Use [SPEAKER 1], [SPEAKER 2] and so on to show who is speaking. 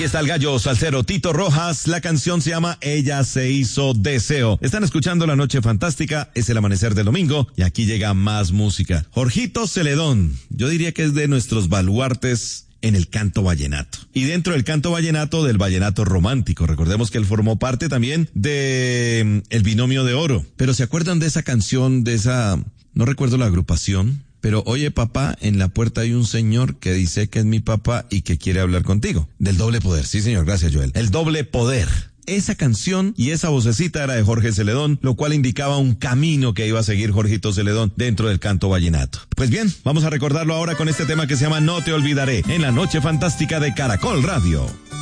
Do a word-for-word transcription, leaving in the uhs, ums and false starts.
[SPEAKER 1] Está el gallo salsero Tito Rojas, la canción se llama Ella se hizo deseo. Están escuchando La Noche Fantástica, es el amanecer del domingo y aquí llega más música. Jorgito Celedón, yo diría que es de nuestros baluartes en el canto vallenato. Y dentro del canto vallenato, del vallenato romántico. Recordemos que él formó parte también de El Binomio de Oro. Pero ¿se acuerdan de esa canción, de esa, no recuerdo la agrupación? Pero oye papá, en la puerta hay un señor que dice que es mi papá y que quiere hablar contigo. Del doble poder, sí señor, gracias Joel. El doble poder. Esa canción y esa vocecita era de Jorge Celedón, lo cual indicaba un camino que iba a seguir Jorgito Celedón dentro del canto vallenato. Pues bien, vamos a recordarlo ahora con este tema que se llama No te olvidaré, en la Noche Fantástica de Caracol Radio.